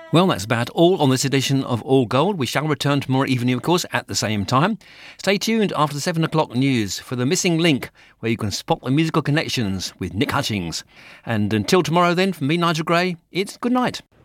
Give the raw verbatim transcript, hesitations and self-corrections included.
Well, that's about all on this edition of All Gold. We shall return tomorrow evening, of course, at the same time. Stay tuned after the seven o'clock news for The Missing Link, where you can spot the musical connections with Nick Hutchings. And until tomorrow then, from me, Nigel Gray, it's good night.